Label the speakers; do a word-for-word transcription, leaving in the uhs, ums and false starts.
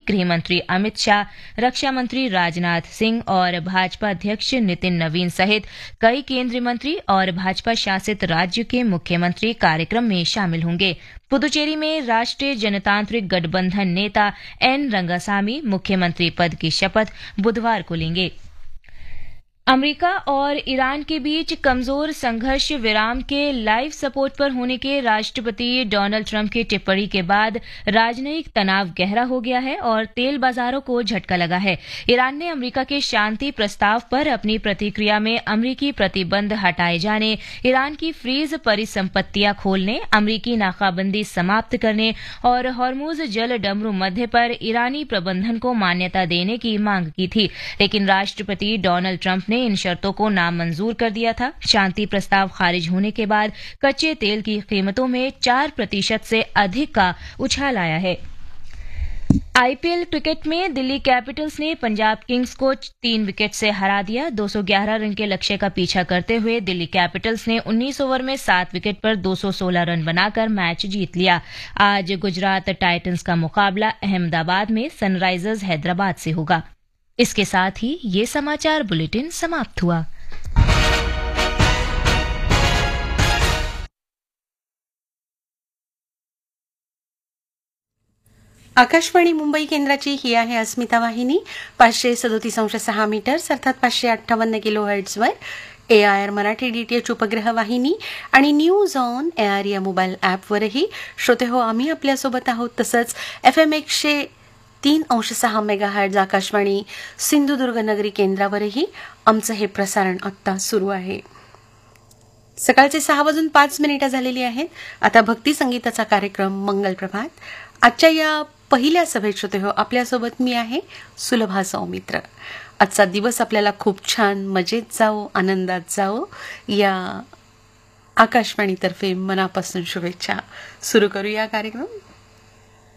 Speaker 1: गृह मंत्री अमित शाह, रक्षा मंत्री राजनाथ सिंह और भाजपा अध्यक्ष नितिन नवीन सहित कई केंद्रीय मंत्री और भाजपा शासित राज्य के मुख्यमंत्री कार्यक्रम में शामिल होंगे। पुदुचेरी में राष्ट्रीय जनतांत्रिक गठबंधन नेता एन रंगासामी मुख्यमंत्री पद की शपथ बुधवार को लेंगे। अमेरिका और ईरान के बीच कमजोर संघर्ष विराम के लाइव सपोर्ट पर होने के राष्ट्रपति डोनाल्ड ट्रंप की टिप्पणी के बाद राजनयिक तनाव गहरा हो गया है और तेल बाजारों को झटका लगा है। ईरान ने अमेरिका के शांति प्रस्ताव पर अपनी प्रतिक्रिया में अमेरिकी प्रतिबंध हटाए जाने, ईरान की फ्रीज परिसंपत्तियां खोलने, अमेरिकी नाकाबंदी समाप्त करने और हॉर्मुज जल डमरू मध्य पर ईरानी प्रबंधन को मान्यता देने की मांग की थी, लेकिन राष्ट्रपति डोनाल्ड ट्रंप ने इन शर्तों को नामंजूर कर दिया था। शांति प्रस्ताव खारिज होने के बाद कच्चे तेल की कीमतों में चार प्रतिशत से अधिक का उछाल आया है। आईपीएल क्रिकेट में दिल्ली कैपिटल्स ने पंजाब किंग्स को तीन विकेट से हरा दिया। दो सौ ग्यारह रन के लक्ष्य का पीछा करते हुए दिल्ली कैपिटल्स ने उन्नीस ओवर में सात विकेट पर दो सौ सोलह रन बनाकर मैच जीत लिया। आज गुजरात टाइटंस का मुकाबला अहमदाबाद में सनराइजर्स हैदराबाद से होगा। इसके साथ ही ये समाचार बुलेटिन समाप्त हुआ।
Speaker 2: आकाशवाणी मुंबई केंद्राची ही आहे अस्मिता वाहिनी पाचशे सदोतीस अंश सहा मीटर्स अर्थात पाचशे अठ्ठावन्न kilo हर्ट्झवर A I R Marathi DTH उपग्रह वाहिनी आणि न्यूज ऑन ए आर या मोबाईल ॲपवरही श्रोते हो आम्ही आपल्यासोबत आहोत। तसंच एफ एम एकशे तीन अंश सहा मेगा हर्ट्झ आकाशवाणी सिंधुदुर्ग नगरी केंद्रावरही आमचं हे प्रसारण आत्ता सुरू आहे। सकाळचे सहा वाजून पाच मिनिटं झालेली आहेत। आता भक्ती संगीताचा कार्यक्रम मंगल प्रभात। आजच्या या पहिल्या सभेत श्रोते हो आपल्यासोबत मी आहे सुलभा सौमित्र। आजचा दिवस आपल्याला खूप छान मजेत जाओ, आनंदात जाओ या आकाशवाणीतर्फे मनापासून शुभेच्छा। सुरू करूया कार्यक्रम।